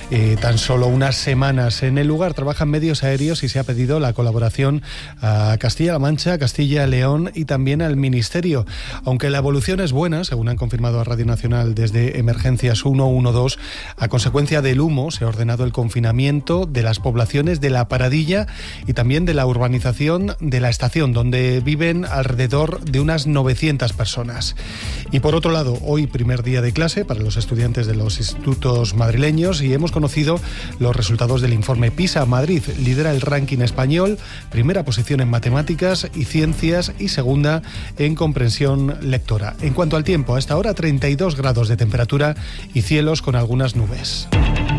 tan solo unas semanas. En el lugar trabajan medios aéreos y se ha pedido la colaboración a Castilla-La Mancha, Castilla-León y también al Ministerio. Aunque la evolución es buena, según han confirmado a Radio Nacional desde Emergencias 112, a consecuencia del humo se ha ordenado el confinamiento de las poblaciones de La Paradilla y también de la urbanización de La Estación, donde viven alrededor de unas 900 personas. Y por otro lado, hoy primer día de clase para los estudiantes de los institutos madrileños y hemos conocido los resultados del informe PISA. Madrid lidera el ranking español, primera posición en matemáticas y ciencias y segunda en comprensión lectora. En cuanto al tiempo, a esta hora 32 grados de temperatura y cielos con algunas nubes.